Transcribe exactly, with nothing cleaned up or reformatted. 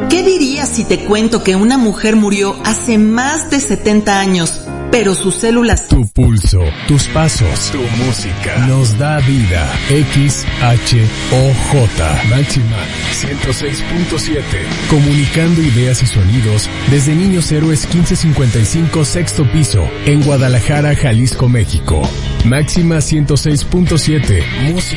¿Qué dirías si te cuento que una mujer murió hace más de setenta años, pero sus células... Tu pulso, tus pasos, tu música, nos da vida. X H O J, Máxima ciento seis punto siete. Comunicando ideas y sonidos desde Niños Héroes quince cincuenta y cinco, sexto piso, en Guadalajara, Jalisco, México. Máxima ciento seis punto siete, música